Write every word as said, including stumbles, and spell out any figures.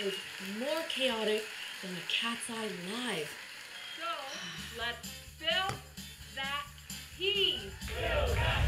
is more chaotic than a Cat's Eye Live. So let's fill